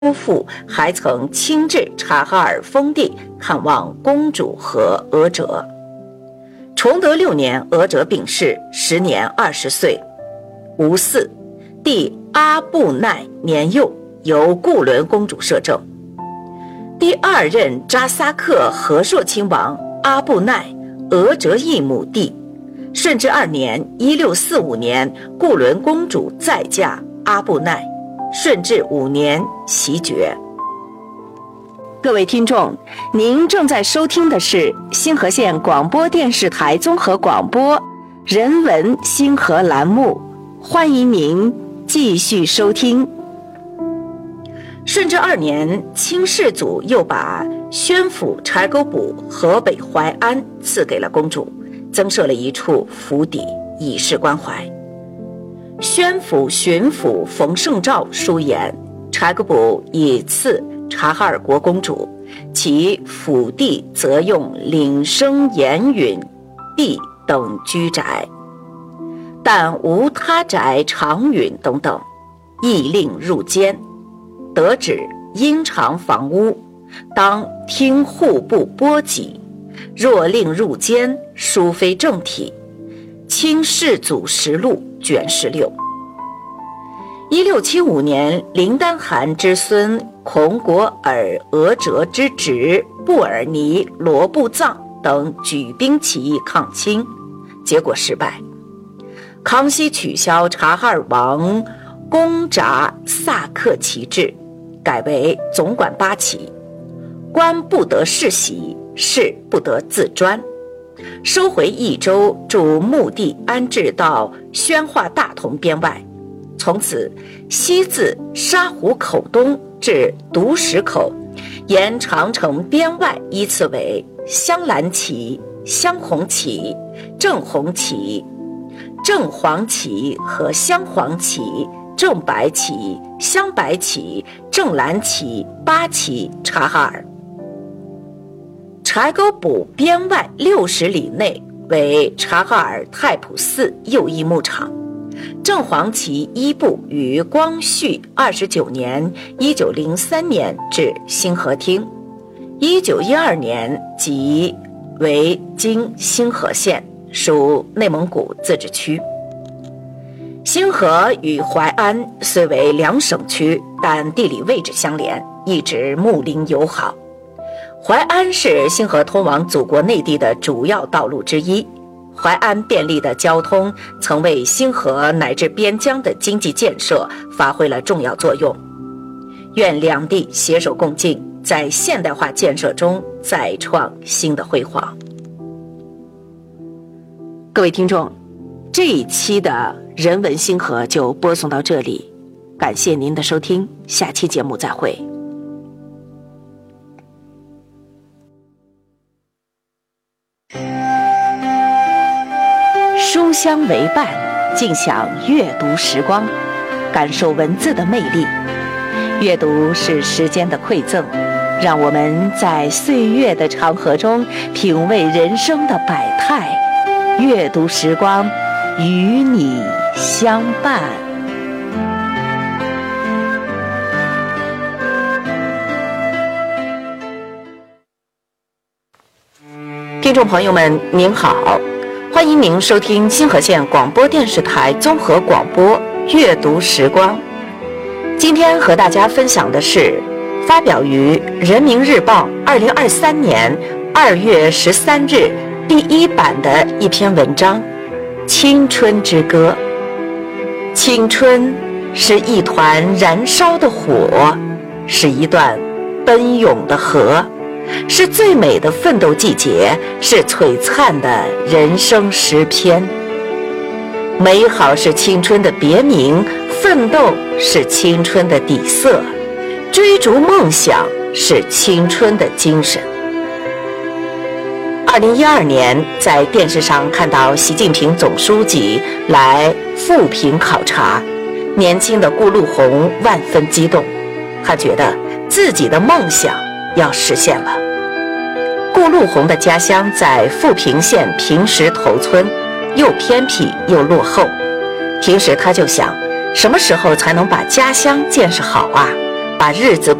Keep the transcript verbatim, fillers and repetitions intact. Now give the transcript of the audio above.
夫妇还曾亲至察哈尔封地看望公主和额哲。崇德六年，额哲病逝，时年二十岁。吴嗣，弟阿布奈年幼，由固伦公主摄政。第二任扎萨克和硕亲王阿布奈，额哲义母弟。顺治二年一六四五年，固伦公主再嫁阿布奈。顺治五年袭爵。各位听众，您正在收听的是新河县广播电视台综合广播人文新河栏目，欢迎您继续收听。顺治二年，清世祖又把宣府柴沟堡河北淮安赐给了公主，增设了一处府邸，以示关怀。宣府巡抚冯胜照书言，柴沟堡以赐察哈尔国公主，其府地则用岭生岩允地等居宅，但无他宅长允等等，亦令入监。得旨因偿房屋，当听户部拨给，若令入监，殊非正体。清世祖实录卷十六。一六七五年，林丹汗之孙孔果尔额哲之侄布尔尼罗布藏等举兵起义抗清，结果失败。康熙取消察哈尔王公札萨克旗帜，改为总管八旗，官不得世袭，事不得自专，收回益州驻墓地安置到宣化大同边外。从此西自沙湖口东至独石口，沿长城边外依次为镶蓝旗、镶红旗、正红旗、正黄旗和镶黄旗、正白旗、镶白旗、正蓝旗八旗察哈尔。柴沟堡边外六十里内为察哈尔太普寺右翼牧场。正黄旗一部于光绪二十九年（一九零三年）至兴和厅，一九一二年即为今兴和县，属内蒙古自治区。兴和与淮安虽为两省区，但地理位置相连，一直睦邻友好。淮安是兴和通往祖国内地的主要道路之一。淮安便利的交通曾为兴和乃至边疆的经济建设发挥了重要作用。愿两地携手共进，在现代化建设中再创新的辉煌。各位听众，这一期的人文兴和就播送到这里，感谢您的收听，下期节目再会。书香为伴，尽享阅读时光，感受文字的魅力。阅读是时间的馈赠，让我们在岁月的长河中品味人生的百态。阅读时光，与你相伴。听众朋友们，您好。欢迎您收听新河县广播电视台综合广播阅读时光。今天和大家分享的是发表于《人民日报》二零二三年二月十三日第一版的一篇文章《青春之歌》。青春是一团燃烧的火，是一段奔涌的河，是最美的奋斗季节，是璀璨的人生诗篇。美好是青春的别名，奋斗是青春的底色，追逐梦想是青春的精神。二零一二年，在电视上看到习近平总书记来富平考察，年轻的顾陆红万分激动，他觉得自己的梦想要实现了。顾陆红的家乡在富平县平石头村，又偏僻又落后。平时他就想，什么时候才能把家乡建设好啊？ 把日子